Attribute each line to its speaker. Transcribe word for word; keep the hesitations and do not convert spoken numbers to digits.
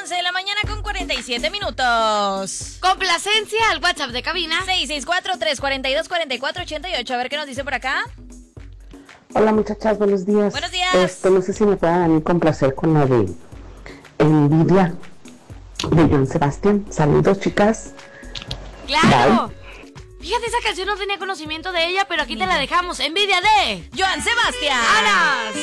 Speaker 1: once de la mañana con cuarenta y siete minutos.
Speaker 2: Complacencia al WhatsApp de cabina.
Speaker 1: seis seis cuatro, tres cuatro dos, cuatro cuatro ocho ocho. A ver qué nos dice por acá.
Speaker 3: Hola muchachas, buenos días.
Speaker 1: Buenos días.
Speaker 3: Este, no sé si me puedan a mí complacer con la de Envidia de Joan Sebastián. Saludos, chicas.
Speaker 2: ¡Claro! Fíjate, esa canción no tenía conocimiento de ella, pero aquí te la dejamos. Envidia de
Speaker 1: Joan Sebastián.
Speaker 2: ¡Aras!